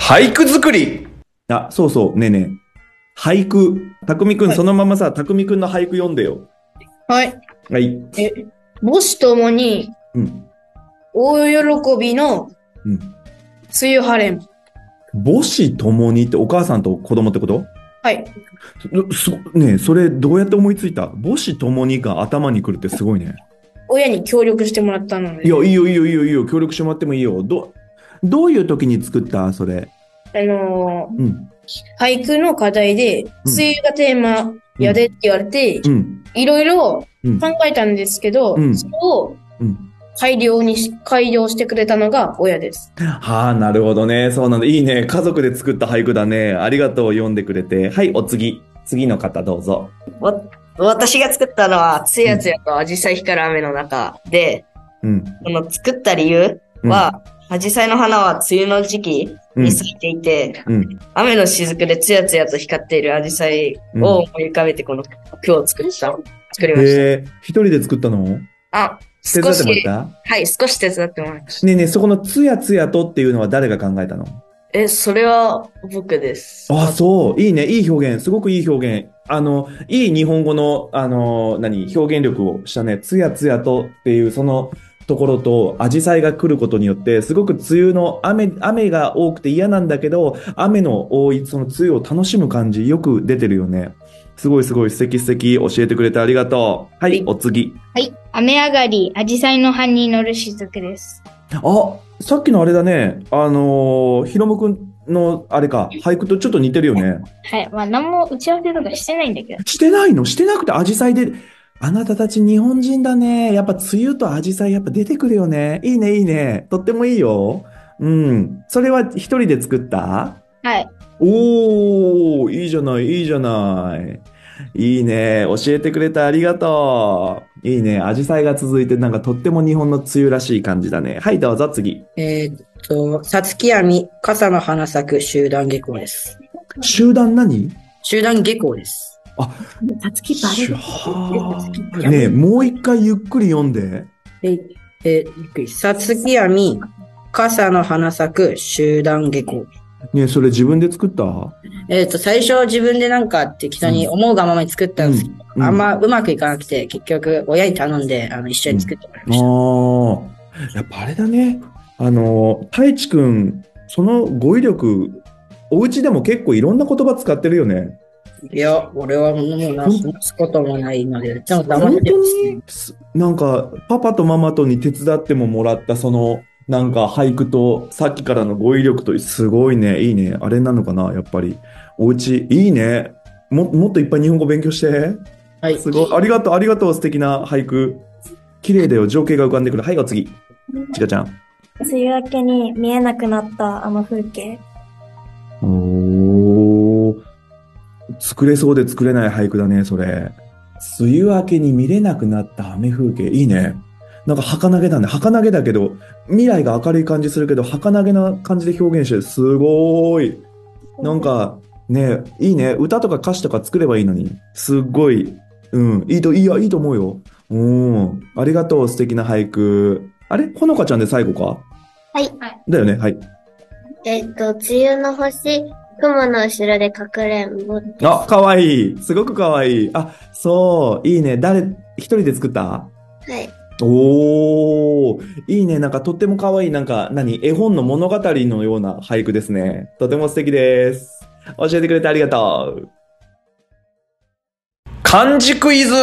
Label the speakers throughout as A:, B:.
A: 俳句作り。あ、そうそう、ねえねえ。俳句。たくみくん、
B: はい。
A: そのままさ、たくみくんの俳句読んでよ。
B: はい。
A: はい。
B: 母子ともに
A: うん。
B: 大喜びの
A: うん。
B: 梅雨晴れ間。
A: 母子ともにってお母さんと子供ってこと？
B: はい。
A: ねえ、それどうやって思いついた？母子ともにが頭に来るってすごいね。
B: 親に協力してもらったの
A: いや、
B: で、
A: いいよ、いいよ、いいよ、いいよ。協力してもらってもいいよ。どういう時に作ったそれ？
B: あの
A: うん。
B: 俳句の課題で、
A: うん。
B: 梅雨がテーマ
A: うん
B: やでって言われて、
A: うん。
B: いろいろ
A: うん。
B: 考えたんですけ
A: う
B: ど、それ
A: ん。
B: を
A: うん。
B: 改良してくれたのが親です。
A: はあ、なるほどね。そうなんだ。いいね。家族で作った俳句だね。ありがとう。読んでくれて。はい、お次。次の方どうぞ。
C: わ、私が作ったのは、つ
A: うん。
C: やつやとアジサイ光る雨の中で、
A: うん。
C: この作った理由
A: うん。
C: は、アジサイの花は梅雨の時期
A: うん。
C: に咲いていて、
A: うん。
C: 雨の雫でつやつやと光っているアジサイを
A: うん。
C: 思い浮かべてこの句を作りました。
A: へえ、一人で作ったの？
C: あ、
A: 手伝って
C: 少し、
A: もらった？
C: はい、少し手伝ってもらいました。
A: ねえねえ、そこのつやつやとっていうのは誰が考えたの？
C: それは僕です。
A: あ、そう。いいね。いい表現。すごくいい表現。いい日本語の、表現力をしたね。つやつやとっていう、そのところと、アジサイが来ることによって、すごく梅雨の雨が多くて嫌なんだけど、雨の多い、その梅雨を楽しむ感じ、よく出てるよね。すごいすごい素敵素敵。教えてくれてありがとう。はい、
C: はい。
A: お次。
D: はい。雨上がり、紫陽花の葉に乗る雫です。
A: あ、さっきのあれだね。ひろむくんの、あれか、俳句とちょっと似てるよね。
D: はい。まあ、何も打ち合わせとかしてないんだけど。
A: してないの？してなくてアジサイで、あなたたち日本人だね。やっぱ梅雨とアジサイやっぱ出てくるよね。いいね、いいね。とってもいいよ。うん。それは一人で作った？
D: はい。
A: おー、いいじゃない、いいじゃない。いいね。教えてくれてありがとう。いいね。アジサイが続いてなんかとっても日本の梅雨らしい感じだね。はい、どうぞ次。
E: さつきやみ、傘の花咲く集団下校です。
A: 集団何？
E: 集団下校です。
A: あ、
E: さつきバレる。
A: はあ。ねえ、もう一回ゆっくり読んで。
E: ゆっくり。さつきやみ、傘の花咲く集団下校。
A: ねえ、それ自分で作った？
E: 最初自分でなんか適当に思うがままに作ったんですけど、あんまうまくいかなくて、結局親に頼んで、一緒に作ってもらいました。
A: ああ、やっぱあれだね。太一くん、その語彙力、お家でも結構いろんな言葉使ってるよね。
E: いや、俺はもう話すこともないので、ちょっと黙
A: 本当
E: ってます。
A: に、なんか、パパとママとに手伝ってももらった、なんか俳句と、さっきからの語彙力と、すごいね、いいね。あれなのかな、やっぱり。お家、いいね。もっといっぱい日本語勉強して。
E: はい。
A: すごい。ありがとう、ありがとう、素敵な俳句。綺麗だよ、情景が浮かんでくる。はい、お次。ちかちゃん。
F: 梅雨明けに見えなくなったあの風景。
A: おー。作れそうで作れない俳句だね、それ。梅雨明けに見れなくなった雨風景。いいね。なんか儚げだね。儚げだけど、未来が明るい感じするけど、儚げな感じで表現してる。すごーい。なんか、ね、いいね。歌とか歌詞とか作ればいいのに。すっごい。うん。いいと思うよ。うん。ありがとう、素敵な俳句。あれほのかちゃんで最後か？
F: はい。
A: だよね。はい。
F: 梅雨の星、雲の後ろでかくれんぼ。
A: あ、かわいい。すごくかわいい。あ、そう。いいね。一人で作った？
F: はい。
A: おー。いいね。なんかとってもかわいい。なんか、絵本の物語のような俳句ですね。とても素敵です。教えてくれてありがとう。漢字クイズ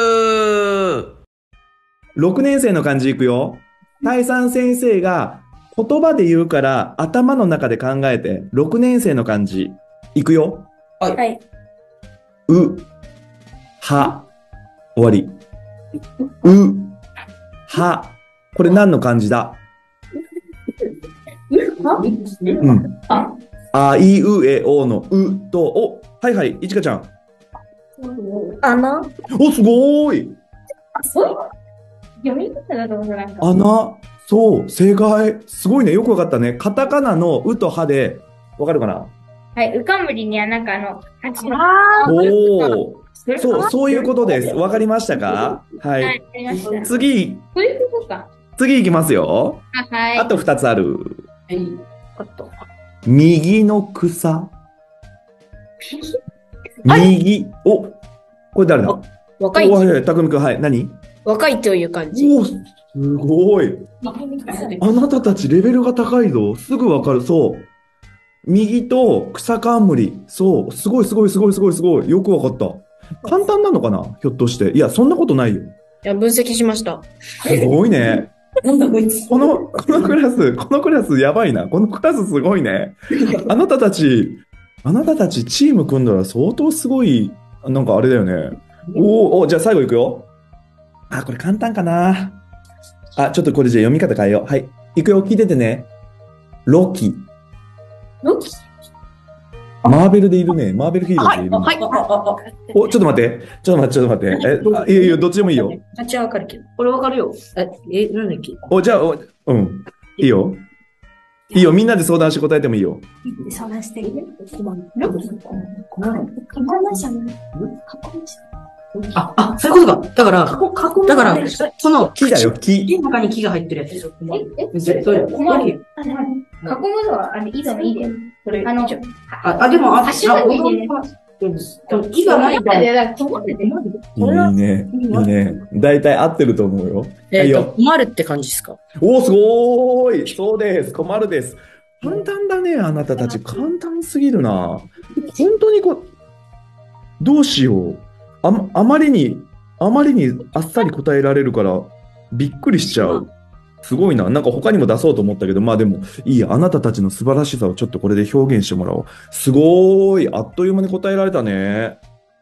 A: !6 年生の漢字いくよ。大三先生が言葉で言うから頭の中で考えて、6年生の漢字いくよ。
E: はい。
A: う、は、終わり。う、は、これ何の漢字だ？うん。あいうえおのうと、はいはい、いちかちゃん。
F: 穴。
A: お、すごーい。
D: 読み方だと思うなんか。
A: 穴。そう、正解。すごいね。よくわかったね。カタカナのうとはで、わかるかな？
D: はい。うかんむりにはなんか
A: おー。そういうことです。わかりましたか？は
D: はい、
A: い。
D: ありました。
A: 次
D: そういうことか。
A: いきますよ。
D: はい。
A: あと2つある。
E: はい。
A: 右の草。
B: はい
A: 右。お、これ誰だ？
B: 若い。
A: おはい、たくみくん、はい。何？
B: 若いという感じ。
A: お、すごい。あなたたちレベルが高いぞ。すぐわかる。そう。右と草冠。そう。すごいすごいすごいすごいすごい。よくわかった。簡単なのかなひょっとして。いや、そんなことないよ。
B: いや、分析しました。
A: すごいね。このクラスやばいな。このクラスすごいね。あなたたちチーム組んだら相当すごい、なんかあれだよね。じゃあ最後いくよ。これ簡単かな。ちょっとこれじゃあ読み方変えよう。はい。いくよ、聞いててね。ロキ。
B: ロキ？
A: マーベルでいるね。マーベルヒーローでいるね。
B: はい。
A: ちょっと待って。ちょっと待って。いや、どっちでもいいよ。
E: あっちはわかるけど。
B: これわかるよ。
E: なんだっけ？
A: じゃあ、いいよ。いいよ。みんなで相談して答えてもいいよ。
F: 相談していい？
E: そういうことか。だから、この
A: 木だよ、木。
E: 木の中に木が入ってるやつ。
D: 囲むのは、いいのいいで。
E: でも、木がないから。
A: いいね。いいね。大体合ってると思うよ。
E: 困るって感じですか？
A: すごーい。そうです。困るです。簡単だね、あなたたち。簡単すぎるな。本当にどうしよう。あまりにあっさり答えられるから、びっくりしちゃう。すごいな。なんか他にも出そうと思ったけど、まあでも、いいや。あなたたちの素晴らしさをちょっとこれで表現してもらおう。すごーい。あっという間に答えられたね。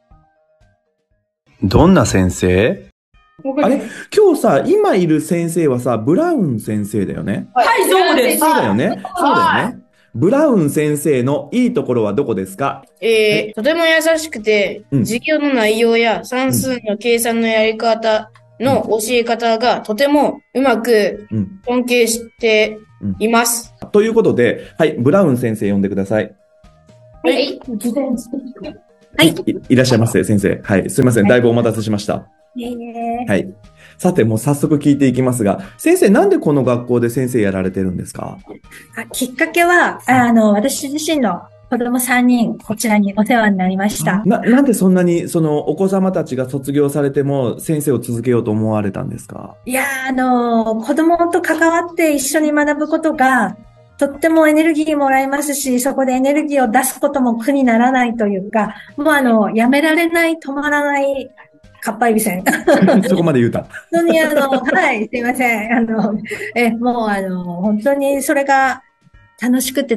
A: どんな先生？あれ？今日さ、今いる先生はさ、ブラウン先生だよね。
E: はい、そうです。
A: そうだよね。そうだよね。ブラウン先生のいいところはどこですか？
B: とても優しくて、授業の内容や算数の計算のやり方の教え方がとてもうまく尊敬しています。
A: ということで、はい、ブラウン先生呼んでください。
B: はい。
A: はい。いらっしゃいませ、先生。はい。すいません。だいぶお待たせしました。はい。さて、もう早速聞いていきますが、先生、なんでこの学校で先生やられてるんですか？
G: きっかけは、私自身の子供3人、こちらにお世話になりました。
A: なんでそんなに、お子様たちが卒業されても、先生を続けようと思われたんですか？
G: いや子供と関わって一緒に学ぶことが、とってもエネルギーもらえますし、そこでエネルギーを出すことも苦にならないというか、もうやめられない、止まらない、かっぱえびせん。
A: そこまで言うた。
G: 本当にはい、すいません。もう本当にそれが楽しくて、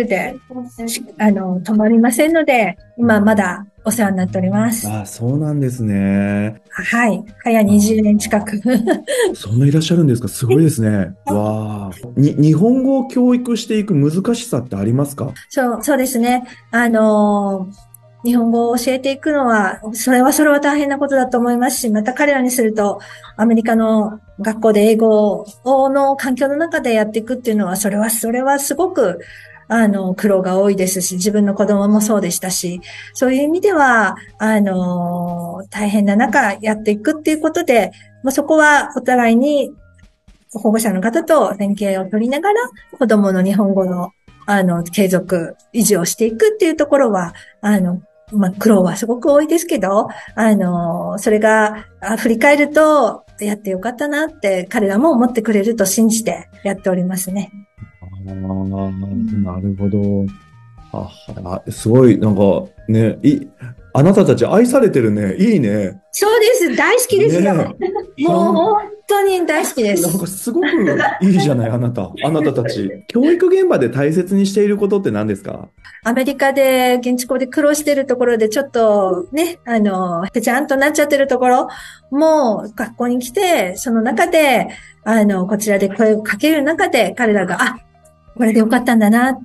G: 止まりませんので、今まだお世話になっております。
A: そうなんですね。
G: はい。早20年近く。
A: そんないらっしゃるんですか？すごいですね。わー。日本語を教育していく難しさってありますか？
G: そうですね。日本語を教えていくのは、それは大変なことだと思いますし、また彼らにすると、アメリカの学校で英語の環境の中でやっていくっていうのは、それはすごく、苦労が多いですし、自分の子供もそうでしたし、そういう意味では、大変な中やっていくっていうことで、そこはお互いに保護者の方と連携を取りながら、子供の日本語の、継続、維持をしていくっていうところは、苦労はすごく多いですけど、それが、振り返ると、やってよかったなって彼らも思ってくれると信じてやっておりますね。
A: なるほど。すごい、なんか、ね、あなたたち愛されてるね。いいね。
G: そうです。大好きですよ。もう本当に大好きです。
A: なんかすごくいいじゃない、あなたたち。教育現場で大切にしていることって何ですか？
G: アメリカで、現地校で苦労してるところでちょっとね、ぺちゃんとなっちゃってるところも学校に来て、その中で、こちらで声をかける中で彼らが、これでよかったんだなって、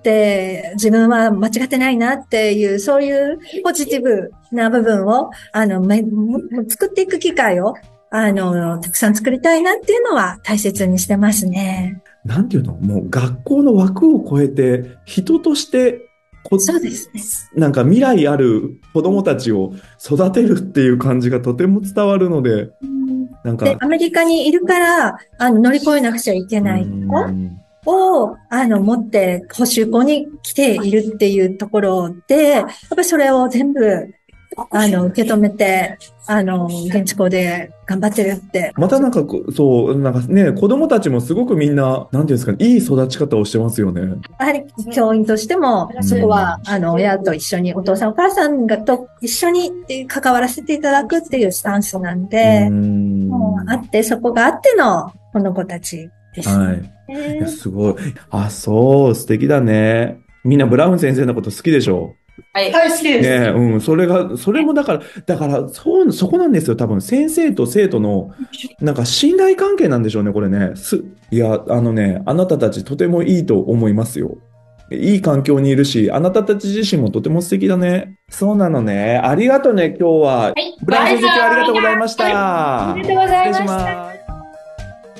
G: 自分は間違ってないなっていう、そういうポジティブな部分を、作っていく機会を、たくさん作りたいなっていうのは大切にしてますね。
A: なんていうの？もう学校の枠を超えて、人として、
G: そうですね。
A: なんか未来ある子供たちを育てるっていう感じがとても伝わるので、なんか。
G: で、アメリカにいるから、乗り越えなくちゃいけないことを、持って補習校に来ているっていうところで、やっぱりそれを全部、受け止めて、現地校で頑張ってるって。
A: またなんか、そう、なんかね、子供たちもすごくみんな、なんていうんですかね、いい育ち方をしてますよね。
G: やはり、教員としても、そこは、親と一緒に、お父さんお母さんがと一緒に関わらせていただくっていうスタンスなんで、もうあって、そこがあっての、この子たちです。
A: はい。いや、すごい。あ、そう、素敵だね。みんなブラウン先生のこと好きでしょ？
C: はい。
B: はい、好きです。
A: ね、うん、それもだから、そこなんですよ。多分、先生と生徒の、なんか信頼関係なんでしょうね、これね。いや、あなたたちとてもいいと思いますよ。いい環境にいるし、あなたたち自身もとても素敵だね。そうなのね。ありがとうね、今日は。
B: はい、
A: ブラウン先生、今日はありがとうございました。
B: ありがとうございました。
A: 失礼します。